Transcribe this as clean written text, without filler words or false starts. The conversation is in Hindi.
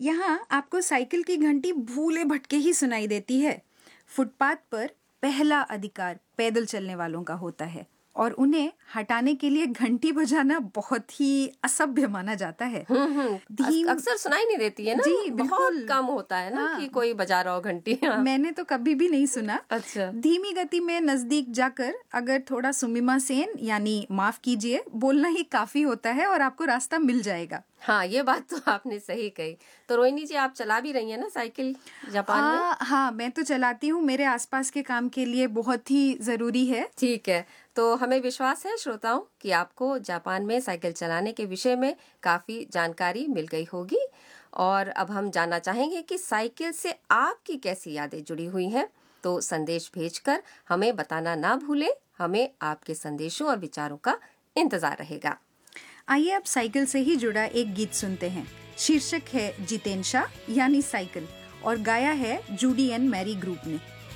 यहाँ आपको साइकिल की घंटी भूले भटके ही सुनाई देती है। फुटपाथ पर पहला अधिकार पैदल चलने वालों का होता है और उन्हें हटाने के लिए घंटी बजाना बहुत ही असभ्य माना जाता है। अक्सर सुनाई नहीं देती है ना। जी, बहुत बिल्कुल। कम होता है ना। हाँ। कि कोई बजा रहा हो घंटी। मैंने तो कभी भी नहीं सुना। अच्छा। धीमी गति में नजदीक जाकर अगर थोड़ा सुमिमा सेन यानी माफ कीजिए बोलना ही काफी होता है और आपको रास्ता मिल जाएगा। हाँ, ये बात तो आपने सही कही। तो रोहिणी जी, आप चला भी रही हैं ना साइकिल जापान में? हाँ, मैं तो चलाती हूँ। मेरे आसपास के काम के लिए बहुत ही जरूरी है। ठीक है, तो हमें विश्वास है श्रोताओं कि आपको जापान में साइकिल चलाने के विषय में काफी जानकारी मिल गई होगी। और अब हम जानना चाहेंगे कि साइकिल से आपकी कैसी यादें जुड़ी हुई हैं। तो संदेश भेजकर हमें बताना ना भूलें। हमें आपके संदेशों और विचारों का इंतजार रहेगा। आइए अब साइकिल से ही जुड़ा एक गीत सुनते हैं। शीर्षक है जितेन शाह यानी साइकिल और गाया है जूडी एंड मैरी ग्रुप ने।